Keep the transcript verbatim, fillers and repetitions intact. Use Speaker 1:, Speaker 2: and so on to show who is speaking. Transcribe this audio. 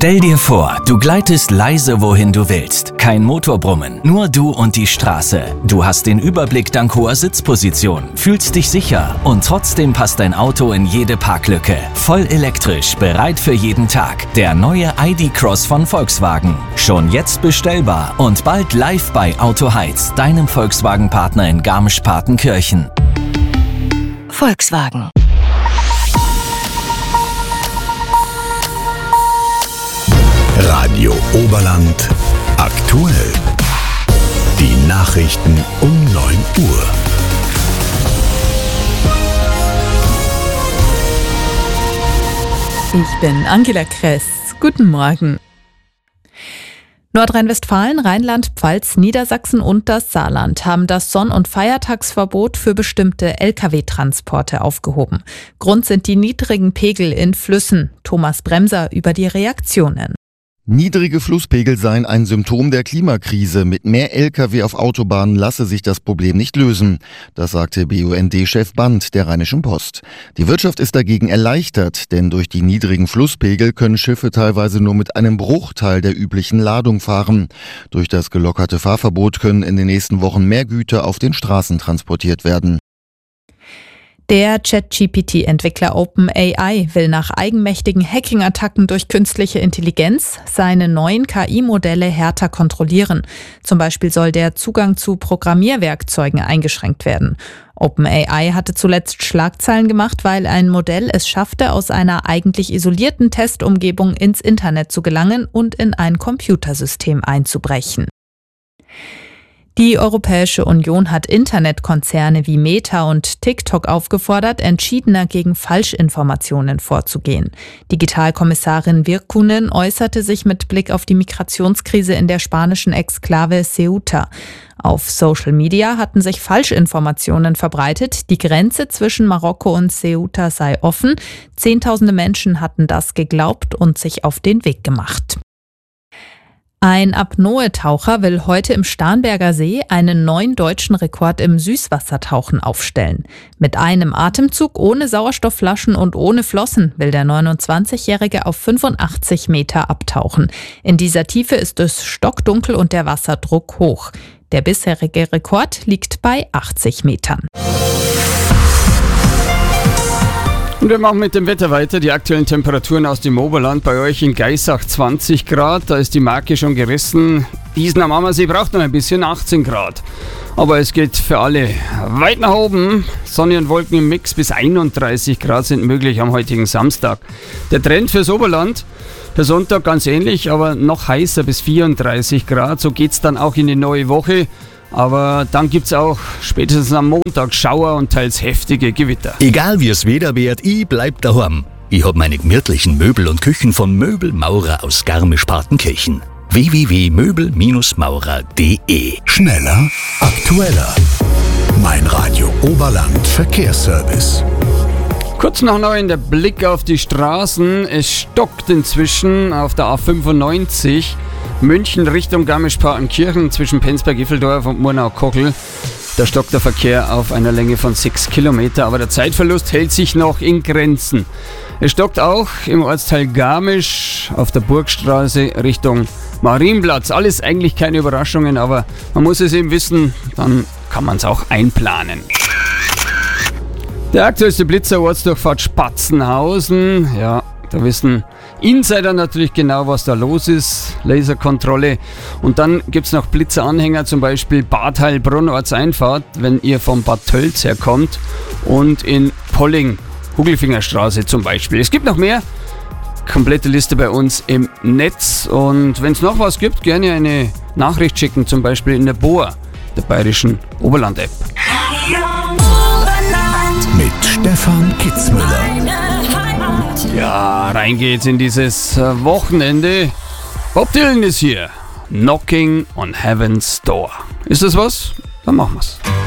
Speaker 1: Stell dir vor, du gleitest leise wohin du willst. Kein Motorbrummen, nur du und die Straße. Du hast den Überblick dank hoher Sitzposition, fühlst dich sicher und trotzdem passt dein Auto in jede Parklücke. Voll elektrisch, bereit für jeden Tag. Der neue I D Cross von Volkswagen. Schon jetzt bestellbar und bald live bei Auto Heiz, deinem Volkswagen-Partner in Garmisch-Partenkirchen.
Speaker 2: Volkswagen.
Speaker 3: Radio Oberland aktuell. Die Nachrichten um neun Uhr.
Speaker 4: Ich bin Angela Kress. Guten Morgen. Nordrhein-Westfalen, Rheinland-Pfalz, Niedersachsen und das Saarland haben das Sonn- und Feiertagsverbot für bestimmte L K W-Transporte aufgehoben. Grund sind die niedrigen Pegel in Flüssen. Thomas Bremser über die Reaktionen.
Speaker 5: Niedrige Flusspegel seien ein Symptom der Klimakrise. Mit mehr L K W auf Autobahnen lasse sich das Problem nicht lösen. Das sagte B U N D-Chef Band der Rheinischen Post. Die Wirtschaft ist dagegen erleichtert, denn durch die niedrigen Flusspegel können Schiffe teilweise nur mit einem Bruchteil der üblichen Ladung fahren. Durch das gelockerte Fahrverbot können in den nächsten Wochen mehr Güter auf den Straßen transportiert werden.
Speaker 4: Der ChatGP T-Entwickler OpenAI will nach eigenmächtigen Hacking-Attacken durch künstliche Intelligenz seine neuen K I-Modelle härter kontrollieren. Zum Beispiel soll der Zugang zu Programmierwerkzeugen eingeschränkt werden. OpenAI hatte zuletzt Schlagzeilen gemacht, weil ein Modell es schaffte, aus einer eigentlich isolierten Testumgebung ins Internet zu gelangen und in ein Computersystem einzubrechen. Die Europäische Union hat Internetkonzerne wie Meta und TikTok aufgefordert, entschiedener gegen Falschinformationen vorzugehen. Digitalkommissarin Virkkunen äußerte sich mit Blick auf die Migrationskrise in der spanischen Exklave Ceuta. Auf Social Media hatten sich Falschinformationen verbreitet, die Grenze zwischen Marokko und Ceuta sei offen. Zehntausende Menschen hatten das geglaubt und sich auf den Weg gemacht. Ein Apnoe-Taucher will heute im Starnberger See einen neuen deutschen Rekord im Süßwassertauchen aufstellen. Mit einem Atemzug ohne Sauerstoffflaschen und ohne Flossen will der neunundzwanzigjährige auf fünfundachtzig Meter abtauchen. In dieser Tiefe ist es stockdunkel und der Wasserdruck hoch. Der bisherige Rekord liegt bei achtzig Metern.
Speaker 6: Und wir machen mit dem Wetter weiter. Die aktuellen Temperaturen aus dem Oberland. Bei euch in Geisach zwanzig Grad, da ist die Marke schon gerissen. Diesen am Ammersee braucht noch ein bisschen, achtzehn Grad. Aber es geht für alle weit nach oben. Sonne und Wolken im Mix, bis einunddreißig Grad sind möglich am heutigen Samstag. Der Trend fürs Oberland, der Sonntag ganz ähnlich, aber noch heißer bis vierunddreißig Grad. So geht's dann auch in die neue Woche. Aber dann gibt's auch spätestens am Montag Schauer und teils heftige Gewitter.
Speaker 3: Egal wie es Wetter wird, ich bleib daheim. Ich hab meine gemütlichen Möbel und Küchen von Möbelmaurer aus Garmisch-Partenkirchen. w w w punkt möbel maurer punkt d e. Schneller, aktueller. Mein Radio Oberland Verkehrsservice.
Speaker 6: Kurz nach neun der Blick auf die Straßen. Es stockt inzwischen auf der A fünfundneunzig. München Richtung Garmisch-Partenkirchen zwischen Penzberg-Iffeldorf und Murnau-Kochel. Da stockt der Verkehr auf einer Länge von sechs Kilometer, aber der Zeitverlust hält sich noch in Grenzen. Es stockt auch im Ortsteil Garmisch auf der Burgstraße Richtung Marienplatz. Alles eigentlich keine Überraschungen, aber man muss es eben wissen, dann kann man es auch einplanen. Der aktuellste Blitzer, Ortsdurchfahrt Spatzenhausen. Ja, da wissen Insider natürlich genau, was da los ist. Laserkontrolle. Und dann gibt es noch Blitzeranhänger, zum Beispiel Bad Heilbronn Ortseinfahrt, wenn ihr vom Bad Tölz herkommt. Und in Polling, Hugelfingerstraße zum Beispiel. Es gibt noch mehr. Komplette Liste bei uns im Netz. Und wenn es noch was gibt, gerne eine Nachricht schicken, zum Beispiel in der B O A, der Bayerischen Oberland-App.
Speaker 3: Mit Stefan Kitzmüller.
Speaker 6: Ja, rein geht's in dieses Wochenende. Bob Dylan ist hier. Knocking on Heaven's Door. Ist das was? Dann machen wir's.